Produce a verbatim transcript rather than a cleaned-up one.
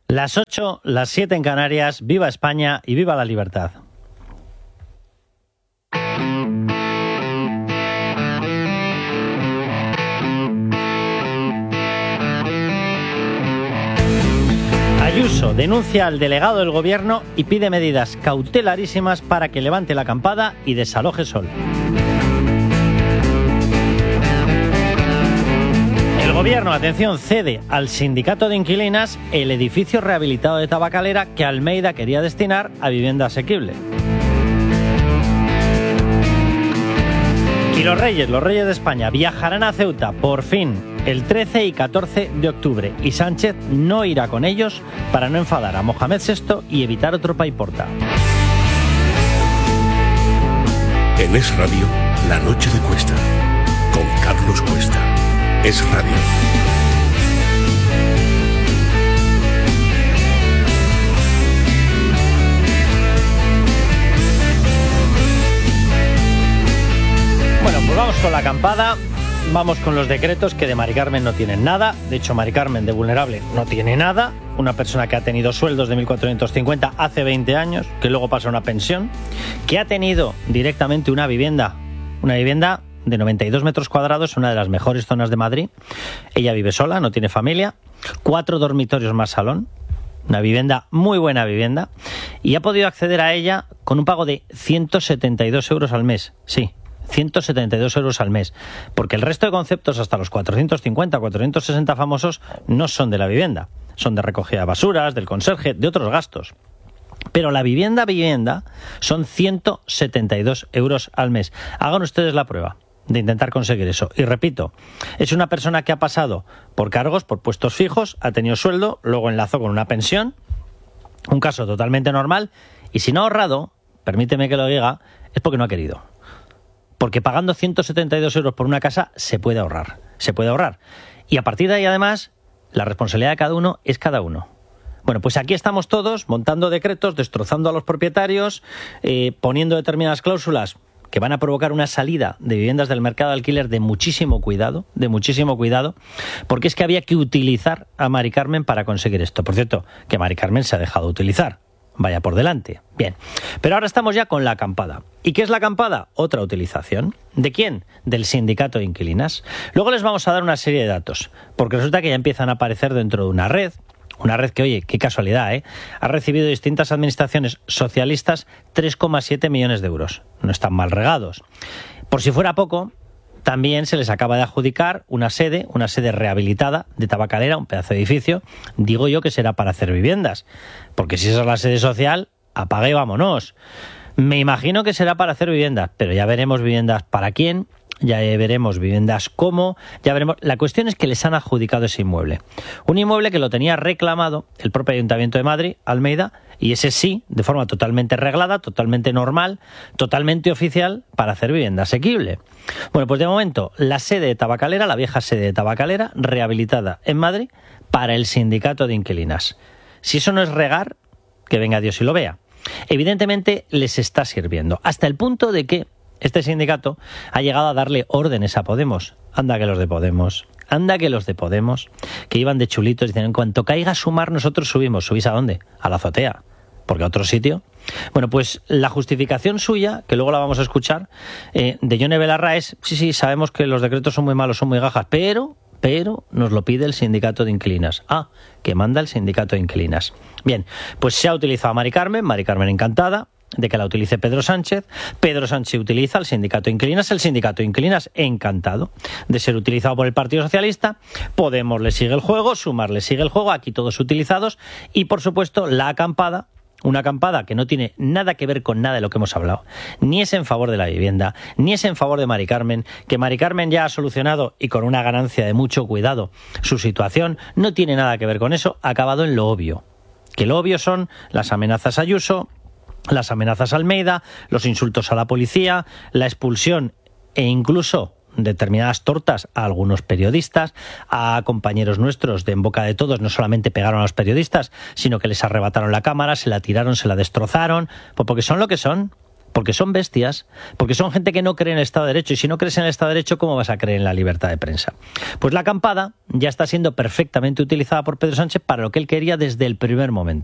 Las ocho, las siete en Canarias. Viva España y viva la libertad. Ayuso denuncia al delegado del gobierno y pide medidas cautelarísimas para que levante la acampada y desaloje Sol. El gobierno, atención, cede al sindicato de inquilinas el edificio rehabilitado de Tabacalera que Almeida quería destinar a vivienda asequible. Y los reyes, los reyes de España, viajarán a Ceuta, por fin, el trece y catorce de octubre. Y Sánchez no irá con ellos para no enfadar a Mohamed sexto y evitar otro paiporta. En Es Radio, La Noche de Cuesta, con Carlos Cuesta. Es Radio. Bueno, pues vamos con la acampada, vamos con los decretos que de Mari Carmen no tienen nada. De hecho, Mari Carmen de vulnerable no tiene nada. Una persona que ha tenido sueldos de mil cuatrocientos cincuenta hace veinte años, que luego pasa a una pensión, que ha tenido directamente una vivienda, una vivienda de noventa y dos metros cuadrados, una de las mejores zonas de Madrid. Ella vive sola, no tiene familia, cuatro dormitorios más salón, una vivienda, muy buena vivienda, y ha podido acceder a ella con un pago de ciento setenta y dos euros al mes, sí, ciento setenta y dos euros al mes, porque el resto de conceptos hasta los cuatrocientos cincuenta, cuatrocientos sesenta famosos no son de la vivienda, son de recogida de basuras, del conserje, de otros gastos. Pero la vivienda vivienda son ciento setenta y dos euros al mes. Hagan ustedes la prueba de intentar conseguir eso. Y repito, es una persona que ha pasado por cargos, por puestos fijos, ha tenido sueldo, luego enlazó con una pensión, un caso totalmente normal, y si no ha ahorrado, permíteme que lo diga, es porque no ha querido. Porque pagando ciento setenta y dos euros por una casa se puede ahorrar, se puede ahorrar. Y a partir de ahí, además, la responsabilidad de cada uno es cada uno. Bueno, pues aquí estamos todos montando decretos, destrozando a los propietarios, eh, poniendo determinadas cláusulas que van a provocar una salida de viviendas del mercado de alquiler de muchísimo cuidado, de muchísimo cuidado, porque es que había que utilizar a Mari Carmen para conseguir esto. Por cierto, que Mari Carmen se ha dejado de utilizar. Vaya por delante. Bien, pero ahora estamos ya con la acampada. ¿Y qué es la acampada? Otra utilización. ¿De quién? Del sindicato de inquilinas. Luego les vamos a dar una serie de datos, porque resulta que ya empiezan a aparecer dentro de una red, una red que, oye, qué casualidad, ¿eh? Ha recibido de distintas administraciones socialistas tres coma siete millones de euros. No están mal regados. Por si fuera poco, también se les acaba de adjudicar una sede, una sede rehabilitada de Tabacalera, un pedazo de edificio. Digo yo que será para hacer viviendas, porque si esa es la sede social, apague y vámonos. Me imagino que será para hacer viviendas, pero ya veremos viviendas para quién, ya veremos viviendas cómo, ya veremos. La cuestión es que les han adjudicado ese inmueble. Un inmueble que lo tenía reclamado el propio Ayuntamiento de Madrid, Almeida, y ese sí, de forma totalmente reglada, totalmente normal, totalmente oficial, para hacer vivienda asequible. Bueno, pues de momento, la sede de Tabacalera, la vieja sede de Tabacalera, rehabilitada en Madrid para el sindicato de inquilinas. Si eso no es regar, que venga Dios y lo vea. Evidentemente les está sirviendo, hasta el punto de que este sindicato ha llegado a darle órdenes a Podemos. Anda que los de Podemos, anda que los de Podemos, que iban de chulitos, dicen, en cuanto caiga Sumar nosotros subimos. ¿Subís a dónde? A la azotea, porque a otro sitio. Bueno, pues la justificación suya, que luego la vamos a escuchar, eh, de Yone Belarra es, sí, sí, sabemos que los decretos son muy malos, son muy gajas, pero... pero nos lo pide el sindicato de inquilinas. Ah, que manda el sindicato de inquilinas. Bien, pues se ha utilizado a Mari Carmen, Mari Carmen encantada de que la utilice Pedro Sánchez. Pedro Sánchez utiliza al sindicato de inquilinas, el sindicato de inquilinas encantado de ser utilizado por el Partido Socialista. Podemos le sigue el juego, Sumar le sigue el juego, aquí todos utilizados, y por supuesto la acampada. Una acampada que no tiene nada que ver con nada de lo que hemos hablado. Ni es en favor de la vivienda, ni es en favor de Mari Carmen, que Mari Carmen ya ha solucionado, y con una ganancia de mucho cuidado, su situación. No tiene nada que ver con eso, ha acabado en lo obvio. Que lo obvio son las amenazas a Ayuso, las amenazas a Almeida, los insultos a la policía, la expulsión e incluso determinadas tortas a algunos periodistas, a compañeros nuestros de En Boca de Todos. No solamente pegaron a los periodistas, sino que les arrebataron la cámara, se la tiraron, se la destrozaron, pues porque son lo que son, porque son bestias, porque son gente que no cree en el Estado de Derecho, y si no crees en el Estado de Derecho, ¿cómo vas a creer en la libertad de prensa? Pues la acampada ya está siendo perfectamente utilizada por Pedro Sánchez para lo que él quería desde el primer momento.